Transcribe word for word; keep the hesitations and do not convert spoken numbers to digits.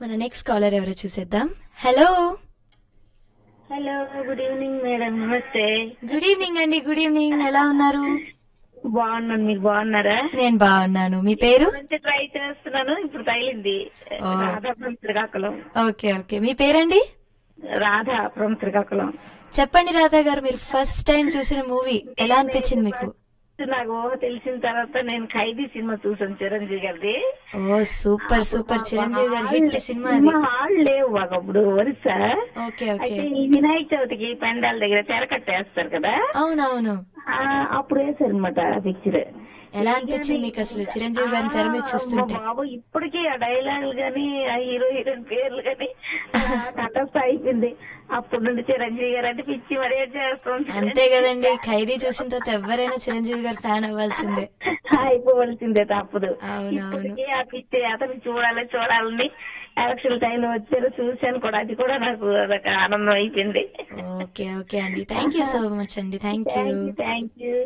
మన next caller ఎవరో చూసేద్దాం. Hello hello, good evening madam. నమస్తే. గుడ్ ఈవినింగ్ అండి. Good evening. ఎలా ఉన్నారు? బాగున్నాను, మీరు బాగున్నారా? నేను బాగున్నాను. మీ పేరు? నుంచి ట్రై చేస్తున్నాను, ఇప్పుడు తగిలింది. ఓ. రాధాపురం శ్రీకాకుళం. Okay okay. మీ పేరండి? రాధాపురం శ్రీకాకుళం. చెప్పండి రాధా గారు, మీరు ఫస్ట్ టైం చూసిన మూవీ ఎలా అనిపించింది మీకు? నాకు ఊహ తెలిసిన తర్వాత నేను ఖైదీ సినిమా చూసాను, చిరంజీవి గారిది. ఓ సూపర్ సూపర్. చిరంజీవి గారి హిట్ సినిమా అది. హాల్ లేవు మాకు అప్పుడు ఒరిస్సా. Okay okay. అయితే ఈ వినాయక చవితికి పెండాల దగ్గర తెర కట్టేస్తారు కదా, అవునవును. ఆ, అప్పుడు వేసారు అనమాట పిక్చర్. ఎలా అనిపించింది మీకు అసలు చిరంజీవి గారిని తెర మీద చూస్తుంటే? బాబు ఇప్పటికీ ఆ డైలాగులు గాని, ఆ హీరో హీరోయిన్ పేర్లు గాని తటస్థ అయిపోయింది. అప్పుడు నుండి చిరంజీవి గారు అంటే పిచ్చి మరీ చేస్తుంది. అంతే కదండి, ఖైదీ చూసిన తర్వాత ఎవరైనా చిరంజీవి గారు ఫ్యాన్ అవ్వాల్సిందే. అయిపోవలసిందే, తప్పదు. అవునవును. ఇప్పటికీ ఆ పిచ్చి అతను చూడాలి చూడాలని ఎలక్షన్ టైంలో వచ్చారు, చూశాను కూడా. అది కూడా నాకు అదొక ఆనందం అయిపోయింది. ఓకే ఓకే అండి. థ్యాంక్ యూ సో మచ్ అండి. Thank you. Thank you thank you